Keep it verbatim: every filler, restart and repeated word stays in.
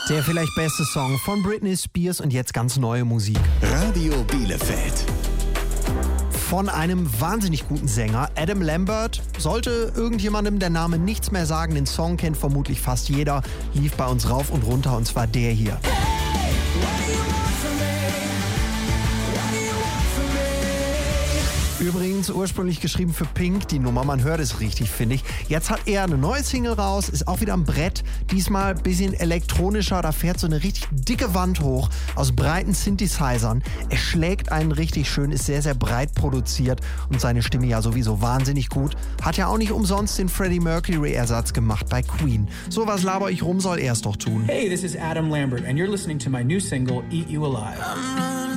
Der vielleicht beste Song von Britney Spears und jetzt ganz neue Musik. Radio Bielefeld. Von einem wahnsinnig guten Sänger, Adam Lambert. Sollte irgendjemandem der Name nichts mehr sagen, den Song kennt vermutlich fast jeder, lief bei uns rauf und runter und zwar der hier. Übrigens ursprünglich geschrieben für Pink, die Nummer, man hört es richtig, finde ich. Jetzt hat er eine neue Single raus, ist auch wieder am Brett, diesmal ein bisschen elektronischer, da fährt so eine richtig dicke Wand hoch aus breiten Synthesizern. Es schlägt einen richtig schön, ist sehr, sehr breit produziert und seine Stimme ja sowieso wahnsinnig gut. Hat ja auch nicht umsonst den Freddie Mercury-Ersatz gemacht bei Queen. So was laber ich rum, soll er es doch tun. Hey, this is Adam Lambert and you're listening to my new single, Eat You Alive.